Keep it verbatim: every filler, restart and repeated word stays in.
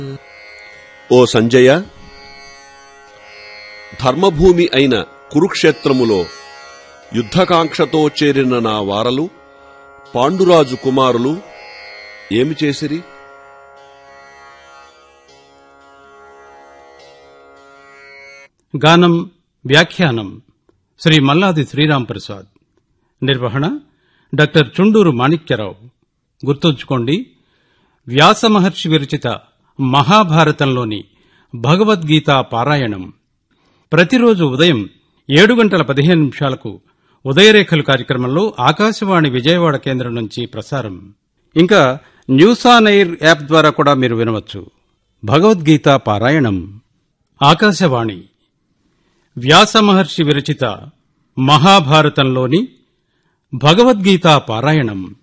ఓ సంజయ, ధర్మభూమి అయిన కురుక్షేత్రములో యుద్ధకాంక్షతో చేరిన నా వారలు పాండురాజు కుమారులు ఏమి చేసిరి? గానం వ్యాఖ్యానం శ్రీ మల్లాది శ్రీరామ్ ప్రసాద్. నిర్వహణ డాక్టర్ చుండూరు మాణిక్యరావు. గుర్తుంచుకోండి, వ్యాస మహర్షి విరచిత మహాభారతంలోని భగవద్గీత పారాయణం ప్రతిరోజు ఉదయం ఏడు గంటల పదిహేను నిమిషాలకు ఉదయరేఖలు కార్యక్రమంలో ఆకాశవాణి విజయవాడ కేంద్రం నుంచి ప్రసారం. ఇంకా న్యూస్ ఆన్ ఎయిర్ యాప్ ద్వారా కూడా మీరు వినవచ్చు. భగవద్గీత పారాయణం. ఆకాశవాణి వ్యాస మహర్షి విరచిత మహాభారతంలోని భగవద్గీత పారాయణం.